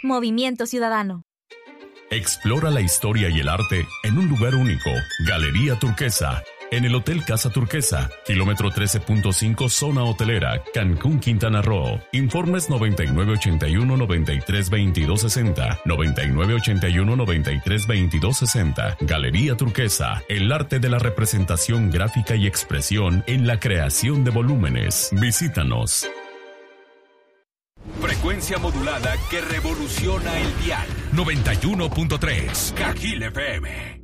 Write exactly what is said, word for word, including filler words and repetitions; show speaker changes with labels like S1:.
S1: Movimiento Ciudadano.
S2: Explora la historia y el arte en un lugar único. Galería Turquesa. En el Hotel Casa Turquesa, kilómetro trece punto cinco, zona hotelera, Cancún, Quintana Roo. Informes noventa y nueve ochenta y uno noventa y tres veintidós sesenta, noventa y nueve ochenta y uno noventa y tres veintidós sesenta. Galería Turquesa, el arte de la representación gráfica y expresión en la creación de volúmenes. Visítanos.
S3: Frecuencia modulada que revoluciona el dial. noventa y uno punto tres, Cajil F M.